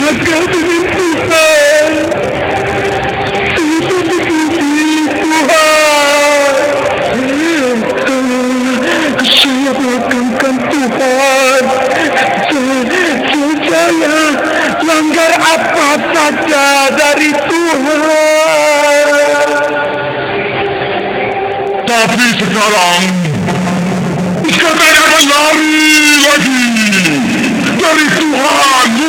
durhaka dengan Tuhan. Tuhan dipuji Tuhan. Saya mengagungkan Tuhan. Saya langgar apa saja dari Tuhan. Tapi sekarang saya akan lari lagi dari Tuhan.